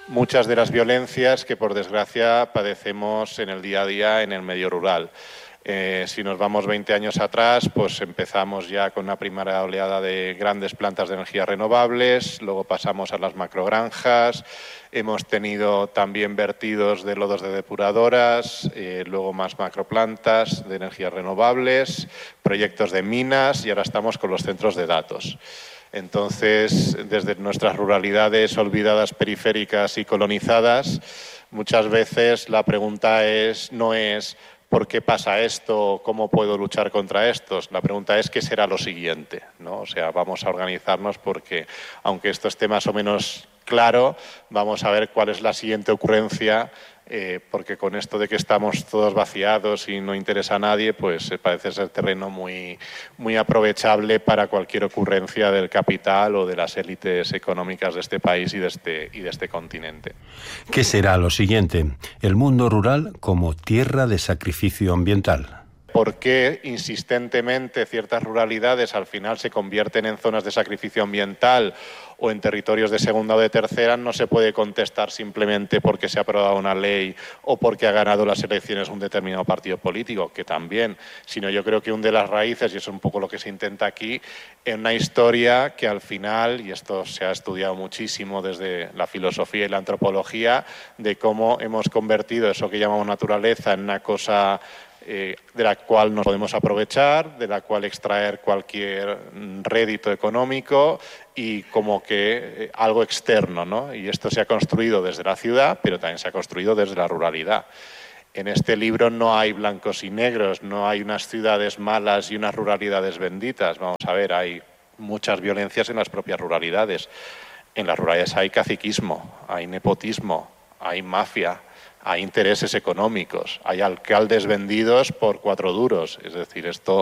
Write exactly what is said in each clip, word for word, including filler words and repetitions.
muchas de las violencias que, por desgracia, padecemos en el día a día en el medio rural. Eh, si nos vamos veinte años atrás, pues empezamos ya con una primera oleada de grandes plantas de energías renovables, luego pasamos a las macrogranjas, hemos tenido también vertidos de lodos de depuradoras, eh, luego más macroplantas de energías renovables, proyectos de minas y ahora estamos con los centros de datos. Entonces, desde nuestras ruralidades olvidadas, periféricas y colonizadas, muchas veces la pregunta es, no es ¿por qué pasa esto? ¿Cómo puedo luchar contra estos? La pregunta es ¿qué será lo siguiente? ¿No? O sea, vamos a organizarnos porque, aunque esto esté más o menos claro, vamos a ver cuál es la siguiente ocurrencia, eh, porque con esto de que estamos todos vaciados y no interesa a nadie, pues eh, parece ser terreno muy, muy aprovechable para cualquier ocurrencia del capital o de las élites económicas de este país y de este, y de este continente. ¿Qué será lo siguiente? El mundo rural como tierra de sacrificio ambiental. ¿Por qué insistentemente ciertas ruralidades al final se convierten en zonas de sacrificio ambiental o en territorios de segunda o de tercera? No se puede contestar simplemente porque se ha aprobado una ley o porque ha ganado las elecciones un determinado partido político, que también, sino yo creo que una de las raíces, y eso es un poco lo que se intenta aquí, en una historia que al final, y esto se ha estudiado muchísimo desde la filosofía y la antropología, de cómo hemos convertido eso que llamamos naturaleza en una cosa Eh, de la cual nos podemos aprovechar, de la cual extraer cualquier rédito económico y como que eh, algo externo, ¿no? Y esto se ha construido desde la ciudad, pero también se ha construido desde la ruralidad. En este libro no hay blancos y negros, no hay unas ciudades malas y unas ruralidades benditas. Vamos a ver, hay muchas violencias en las propias ruralidades. En las ruralidades hay caciquismo, hay nepotismo, hay mafia, hay intereses económicos, hay alcaldes vendidos por cuatro duros. Es decir, esto,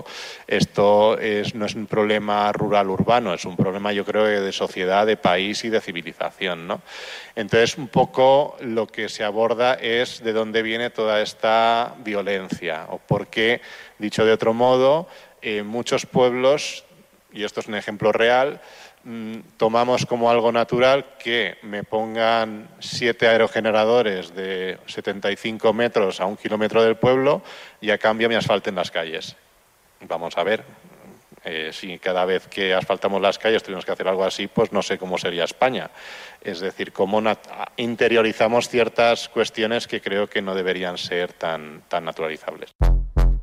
esto es, no es un problema rural-urbano, es un problema, yo creo, de sociedad, de país y de civilización, ¿no? Entonces, un poco lo que se aborda es de dónde viene toda esta violencia o por qué, dicho de otro modo, eh, muchos pueblos, y esto es un ejemplo real, tomamos como algo natural que me pongan siete aerogeneradores de setenta y cinco metros a un kilómetro del pueblo y a cambio me asfalten las calles. Vamos a ver, eh, si cada vez que asfaltamos las calles tenemos que hacer algo así, pues no sé cómo sería España. Es decir, cómo interiorizamos ciertas cuestiones que creo que no deberían ser tan, tan naturalizables.